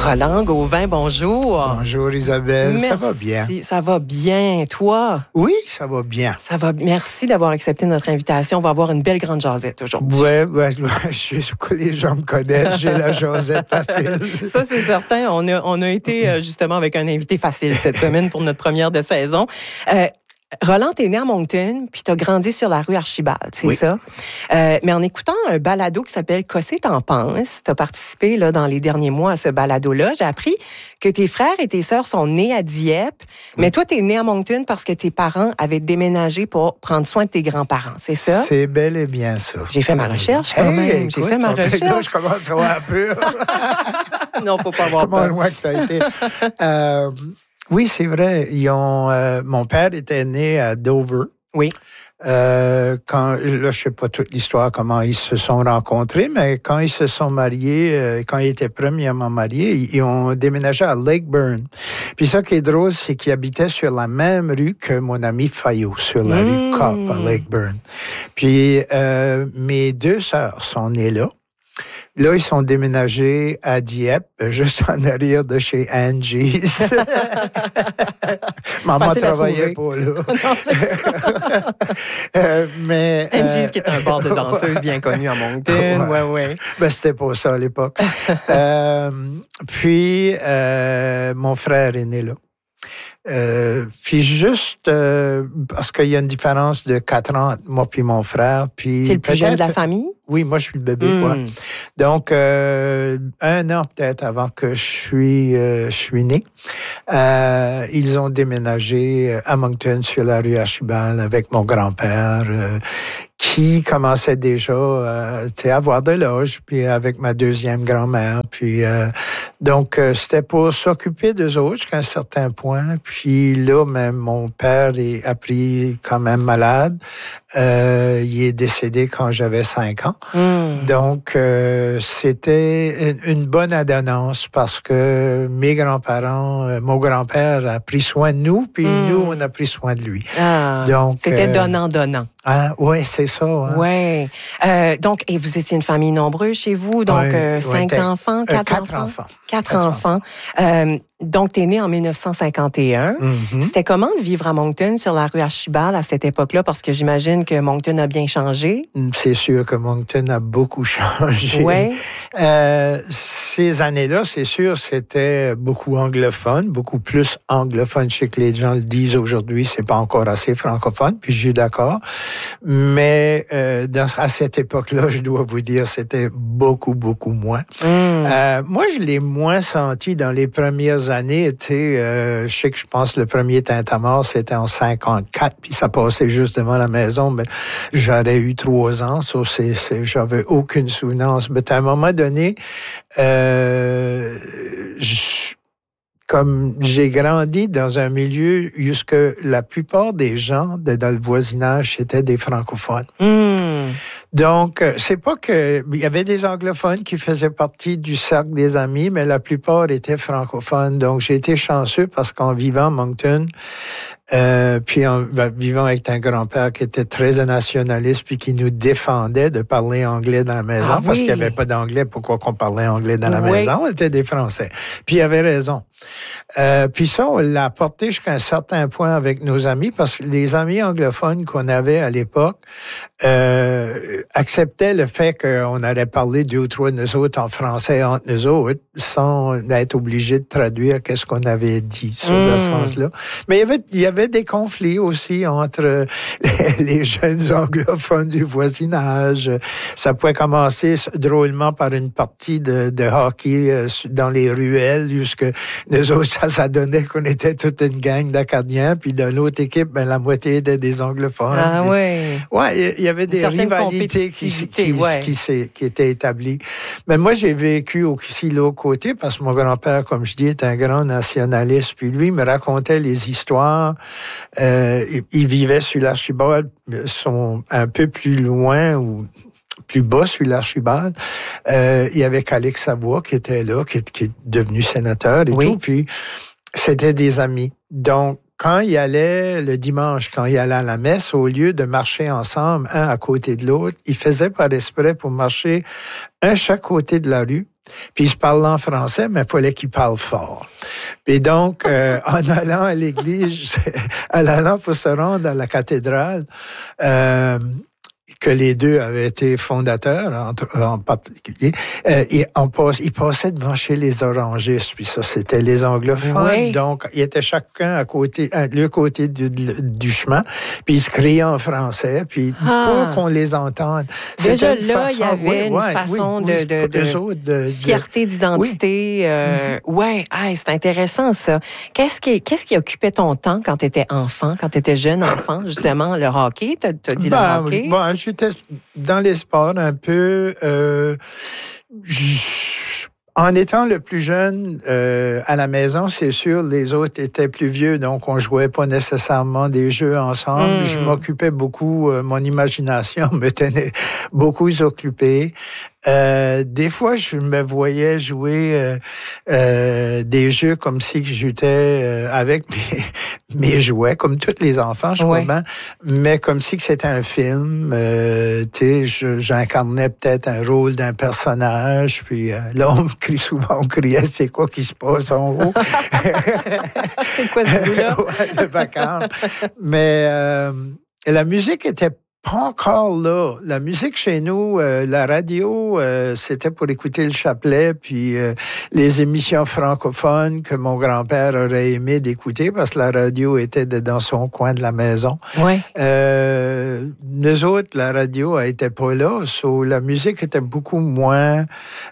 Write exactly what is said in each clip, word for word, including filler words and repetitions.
Roland Gauvin, bonjour. Bonjour Isabelle, Merci. Ça va bien? Ça va bien, toi? Oui, ça va bien. Ça va. Merci d'avoir accepté notre invitation. On va avoir une belle grande jasette aujourd'hui. Oui, ouais, je sais que les gens me connaissent, j'ai la jasette facile. Ça, c'est certain. On a, on a été justement avec un invité facile cette semaine pour notre première de saison. Euh, Roland, t'es né à Moncton, puis t'as grandi sur la rue Archibald, c'est oui. ça? Euh, mais en écoutant un balado qui s'appelle « Qu'est-ce que t'en penses », t'as participé là, dans les derniers mois à ce balado-là. J'ai appris que tes frères et tes sœurs sont nés à Dieppe, oui. mais toi, t'es né à Moncton parce que tes parents avaient déménagé pour prendre soin de tes grands-parents, c'est ça? C'est bel et bien ça. J'ai fait ma recherche quand hey, même. Écoute, J'ai fait ma recherche. Là, je commence à avoir peur. Non, faut pas avoir Comment peur. loin que t'as été. euh, Oui, c'est vrai. Ils ont, euh, mon père était né à Dover. Oui. Euh, quand, là, je sais pas toute l'histoire, comment ils se sont rencontrés, mais quand ils se sont mariés, euh, quand ils étaient premièrement mariés, ils, ils ont déménagé à Lakeburn. Puis ça qui est drôle, c'est qu'ils habitaient sur la même rue que mon ami Fayot, sur la mmh. rue Copp à Lakeburn. Puis euh, mes deux sœurs sont nées là. Là, ils sont déménagés à Dieppe, juste en arrière de chez Angie's. Maman Facile travaillait pas là. Non, euh, mais Angie's, euh... qui est un bar de danseuse bien connu à Moncton. Ouais, ouais. ouais. Ben, c'était pas ça à l'époque. euh, puis, euh, mon frère est né là. Euh, puis juste euh, parce qu'il y a une différence de quatre ans entre moi puis mon frère. Puis c'est le plus jeune de la famille? Oui, moi je suis le bébé. Mm. Quoi. Donc euh, un an peut-être avant que je suis euh, je suis né, euh, ils ont déménagé à Moncton sur la rue Archibald avec mon grand-père. Euh, qui commençait déjà euh, à avoir de l'âge, puis avec ma deuxième grand-mère. Puis euh, donc, euh, c'était pour s'occuper d'eux autres jusqu'à un certain point. Puis là, même mon père est, a pris quand même malade. Euh, il est décédé quand j'avais cinq ans. Mm. Donc, euh, c'était une, une bonne adonnance parce que mes grands-parents, euh, mon grand-père a pris soin de nous, puis mm. nous, on a pris soin de lui. Ah, donc, c'était euh, donnant-donnant. Ah, oui, c'est ça. Hein? Oui. Euh, donc, et vous étiez une famille nombreuse chez vous, donc ouais, euh, cinq ouais, enfants, quatre, euh, quatre enfants? enfants. Quatre, quatre enfants. enfants. Euh, donc, tu es né en dix-neuf cent cinquante et un. Mm-hmm. C'était comment de vivre à Moncton, sur la rue Archibald, à cette époque-là? Parce que j'imagine que Moncton a bien changé. C'est sûr que Moncton a beaucoup changé. Oui. Euh, ces années-là, c'est sûr, c'était beaucoup anglophone, beaucoup plus anglophone. Je sais que les gens le disent aujourd'hui, c'est pas encore assez francophone, puis je suis d'accord. Mais euh, dans, à cette époque-là, je dois vous dire, c'était beaucoup, beaucoup moins. Mm. Euh, moi, je l'ai moins senti dans les premières années. Tu sais, euh, je sais que je pense que le premier Tintamarre, c'était en cinquante-quatre, puis ça passait juste devant la maison. Mais j'aurais eu trois ans, ça, c'est, c'est, j'avais aucune souvenance. Mais à un moment donné, euh, je, comme j'ai grandi dans un milieu jusque la plupart des gens de, dans le voisinage, c'était des francophones. Mm. Donc, c'est pas que il y avait des anglophones qui faisaient partie du cercle des amis, mais la plupart étaient francophones. Donc, j'ai été chanceux parce qu'en vivant à Moncton, euh, puis en vivant avec un grand-père qui était très nationaliste puis qui nous défendait de parler anglais dans la maison, ah, parce oui. qu'il n'y avait pas d'anglais, pourquoi qu'on parlait anglais dans la oui. maison? On était des Français. Puis il avait raison. Euh, puis ça, on l'a apporté jusqu'à un certain point avec nos amis, parce que les amis anglophones qu'on avait à l'époque euh, acceptaient le fait qu'on allait parler deux ou trois de nous autres en français entre nous autres, sans être obligés de traduire qu'est-ce qu'on avait dit sur mmh. le sens-là. Mais il y avait, il y avait des conflits aussi entre les jeunes anglophones du voisinage. Ça pouvait commencer drôlement par une partie de, de hockey dans les ruelles, jusque nous autres, ça, ça donnait qu'on était toute une gang d'Acadiens, puis dans l'autre équipe, ben, la moitié était des anglophones. Ah puis, ouais. Ouais, il y avait des rivalités qui, qui, ouais. qui, qui, qui étaient établies. Mais moi, j'ai vécu aussi l'autre côté, parce que mon grand-père, comme je dis, est un grand nationaliste, puis lui, il me racontait les histoires. Euh, il, il vivait sur l'Archibald, sont un peu plus loin, ou plus bas sur l'Archibald. Euh, il y avait Calix Savoie qui était là, qui est, qui est devenu sénateur et oui. tout. Puis, c'était des amis. Donc, quand ils allaient le dimanche, quand ils allaient à la messe, au lieu de marcher ensemble, un à côté de l'autre, ils faisaient par esprit pour marcher un chaque côté de la rue. Puis ils se parlaient en français, mais il fallait qu'ils parlent fort. Et donc, euh, en allant à l'église, en allant pour se rendre à la cathédrale, euh, que les deux avaient été fondateurs, en, en particulier, euh, et on passe, ils passaient devant chez les orangistes, puis ça, c'était les anglophones. Oui. Donc, ils étaient chacun à côté, à le côté du, du chemin, puis ils se criaient en français, puis ah. pour qu'on les entende. Déjà là, il y avait oui, une ouais, façon oui, de, de, de, autres, de, fierté d'identité. Oui. Euh, mm-hmm. Ouais, ah, c'est intéressant, ça. Qu'est-ce qui, qu'est-ce qui occupait ton temps quand tu étais enfant, quand tu étais jeune enfant, justement, le hockey? Tu as dit ben, le hockey? Ben, j'étais dans les sports un peu. Euh, en étant le plus jeune euh, à la maison, c'est sûr, les autres étaient plus vieux, donc on jouait pas nécessairement des jeux ensemble. Mm. Je m'occupais beaucoup, euh, mon imagination me tenait beaucoup occupé. Euh, des fois, je me voyais jouer euh, euh, des jeux comme si j'étais euh, avec mes, mes jouets, comme tous les enfants, je crois ouais. bien, mais comme si c'était un film. Euh, tu sais, j'incarnais peut-être un rôle d'un personnage, puis euh, là, on me crie souvent, on criait, c'est quoi qui se passe en haut? C'est quoi ce bruit-là? Ouais, le vacarme. Mais euh, la musique était pas encore là. La musique chez nous, euh, la radio, euh, c'était pour écouter le chapelet, puis euh, les émissions francophones que mon grand-père aurait aimé d'écouter parce que la radio était dans son coin de la maison. Ouais. Euh, nous autres, la radio n'était pas là, so, la musique était beaucoup moins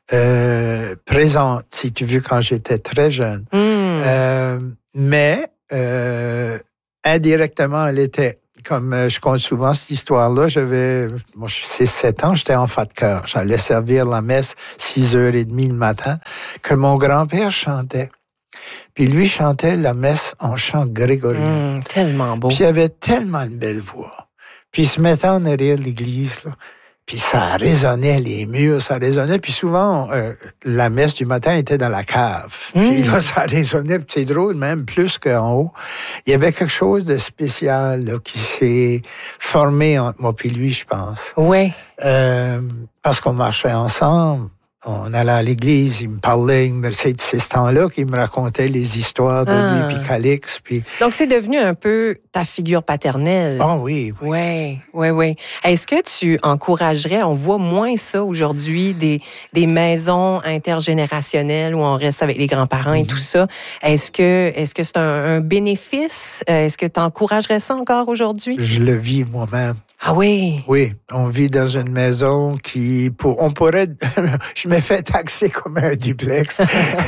euh, présente, si tu veux, quand j'étais très jeune. Mm. Euh, mais euh, indirectement, elle était. Comme je compte souvent cette histoire-là, j'avais, moi, c'est sept ans, j'étais enfant de cœur. J'allais servir la messe six heures trente le matin, que mon grand-père chantait. Puis lui chantait la messe en chant grégorien. Mmh, tellement beau. Puis il avait tellement une belle voix. Puis il se mettait en arrière de l'église, là. Puis ça résonnait, les murs, ça résonnait. Puis souvent, euh, la messe du matin était dans la cave. Mmh. Puis là, ça résonnait. Puis c'est drôle, même plus qu'en haut. Il y avait quelque chose de spécial là, qui s'est formé entre moi et lui, je pense. Oui. Euh, parce qu'on marchait ensemble. On allait à l'église, il me parlait, il me, c'est, c'est ce temps-là qu'il me racontait les histoires de ah. lui, puis Calix. Puis... Donc, c'est devenu un peu ta figure paternelle. Ah oui, oui. Oui, oui, oui. Est-ce que tu encouragerais, on voit moins ça aujourd'hui, des, des maisons intergénérationnelles où on reste avec les grands-parents mm-hmm. et tout ça. Est-ce que, est-ce que c'est un, un bénéfice? Est-ce que tu encouragerais ça encore aujourd'hui? Je le vis moi-même. Ah oui? Oui, on vit dans une maison qui, pour, on pourrait, je me fais taxer comme un duplex.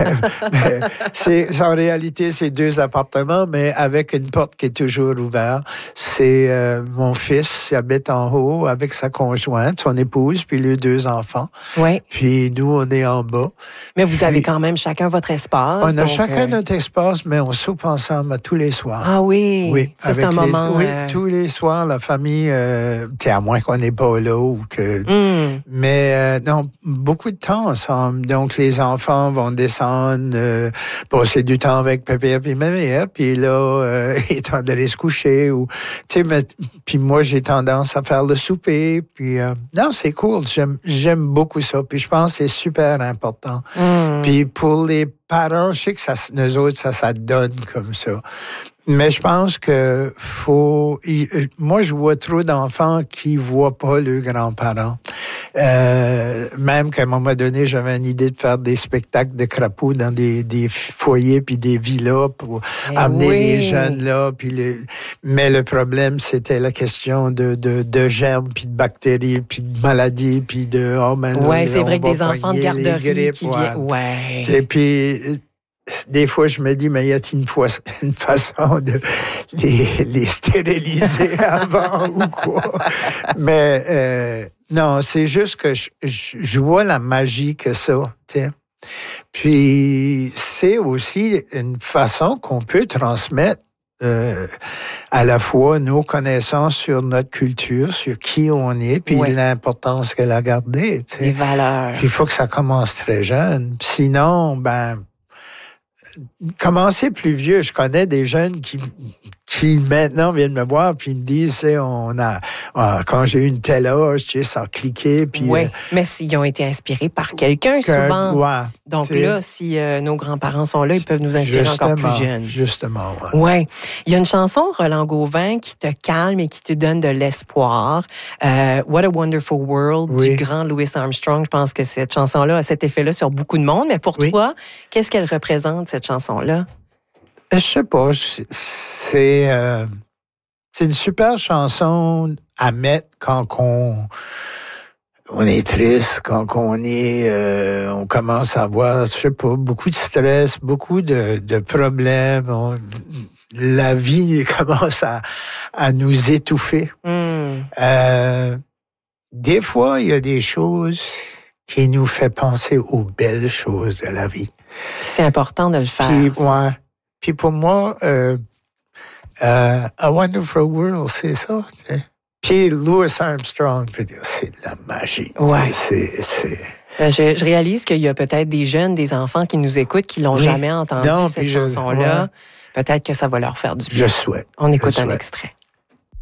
Mais c'est, en réalité, c'est deux appartements, mais avec une porte qui est toujours ouverte. C'est euh, mon fils qui habite en haut avec sa conjointe, son épouse, puis les deux enfants. Oui. Puis nous, on est en bas. Mais vous puis, avez quand même chacun votre espace. On a donc, chacun euh... notre espace, mais on soupe ensemble tous les soirs. Ah oui? Oui. Ça, c'est un les, moment... Oui, euh... tous les soirs, la famille... Euh, t'sais, à moins qu'on n'est pas là ou que... Mm. Mais euh, non, beaucoup de temps ensemble. Donc, les enfants vont descendre, euh, passer du temps avec papa et maman, puis là, euh, ils tentent d'aller se coucher. Ou, puis moi, j'ai tendance à faire le souper. Puis euh, non, c'est cool. J'aime, j'aime beaucoup ça. Puis je pense que c'est super important. Mm. Puis pour les parents, je sais que ça, nous autres, ça, ça donne comme ça. Mais je pense que faut... Moi, je vois trop d'enfants qui voient pas leurs grands-parents. Euh, même qu'à un moment donné, j'avais une idée de faire des spectacles de crapauds dans des, des foyers puis des villas pour eh amener oui. les jeunes là. Puis les... Mais le problème, c'était la question de, de, de germes puis de bactéries puis de maladies puis de... Oh, ben, oui, c'est vrai que des enfants de garderie grippes, qui viennent... Ouais. Et puis... Des fois, je me dis, mais y a-t-il une, fois, une façon de les, les stériliser avant ou quoi? Mais euh, non, c'est juste que je, je, je vois la magie que ça, t'sais. Puis, c'est aussi une façon qu'on peut transmettre euh, à la fois nos connaissances sur notre culture, sur qui on est, puis ouais. l'importance qu'elle a gardée. Les valeurs. Puis, il faut que ça commence très jeune. Sinon, ben... commencer plus vieux, je connais des jeunes qui qui maintenant viennent me voir puis me disent, c'est, on a ah, quand j'ai eu une telle âge, tu sais, ça a cliqué. Puis oui, euh, mais s'ils ont été inspirés par quelqu'un souvent. Ouais, Donc là, si euh, nos grands-parents sont là, ils peuvent nous inspirer encore plus jeunes. Justement, oui. Ouais. Il y a une chanson, Roland Gauvin, qui te calme et qui te donne de l'espoir. Euh, What a Wonderful World, oui. du grand Louis Armstrong. Je pense que cette chanson-là a cet effet-là sur beaucoup de monde. Mais pour oui. toi, qu'est-ce qu'elle représente, cette chanson-là? Je sais pas. C'est, euh, c'est une super chanson à mettre quand on, on est triste, quand on est, euh, on commence à avoir, je sais pas, beaucoup de stress, beaucoup de, de problèmes. On, la vie commence à, à nous étouffer. Mm. Euh, des fois, il y a des choses qui nous fait penser aux belles choses de la vie. C'est important de le faire. Puis, ouais. Puis pour moi, euh, euh, A Wonderful World, c'est ça. T'sais. Puis Louis Armstrong, c'est de la magie. Ouais. C'est, c'est... Je, je réalise qu'il y a peut-être des jeunes, des enfants qui nous écoutent, qui l'ont oui. jamais entendu, non, cette chanson-là. Ouais. Peut-être que ça va leur faire du bien. Je souhaite. On écoute je un souhaite. extrait.